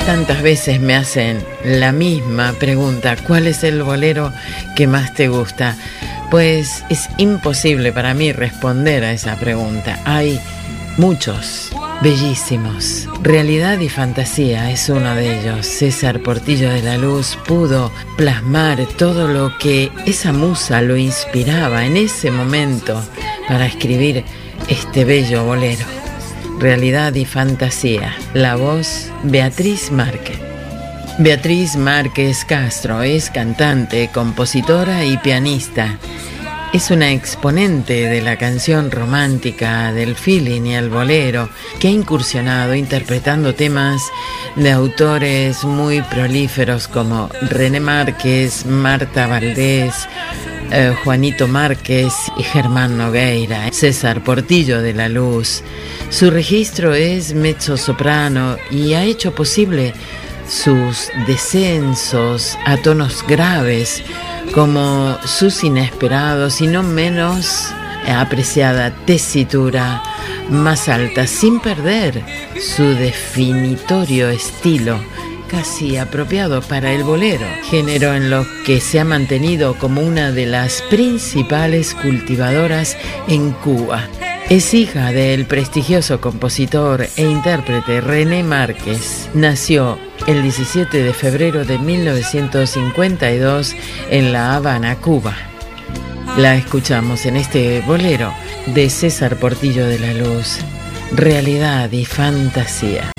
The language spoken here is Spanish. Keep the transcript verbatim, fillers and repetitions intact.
Tantas veces me hacen la misma pregunta: ¿cuál es el bolero que más te gusta? Pues es imposible para mí responder a esa pregunta. Hay muchos, bellísimos. Realidad y fantasía es uno de ellos. César Portillo de la Luz pudo plasmar todo lo que esa musa lo inspiraba en ese momento para escribir este bello bolero. Realidad y fantasía. La voz, Beatriz Márquez. Beatriz Márquez Castro es cantante, compositora y pianista. Es una exponente de la canción romántica, del feeling y el bolero, que ha incursionado interpretando temas de autores muy prolíferos como René Márquez, Marta Valdés, eh, Juanito Márquez y Germán Nogueira. César Portillo de la Luz. Su registro es mezzosoprano y ha hecho posible sus descensos a tonos graves, como sus inesperados y no menos apreciada tesitura más alta, sin perder su definitorio estilo, casi apropiado para el bolero, género en lo que se ha mantenido como una de las principales cultivadoras en Cuba. Es hija del prestigioso compositor e intérprete René Márquez. Nació el diecisiete de febrero de mil novecientos cincuenta y dos en La Habana, Cuba. La escuchamos en este bolero de César Portillo de la Luz, Realidad y fantasía.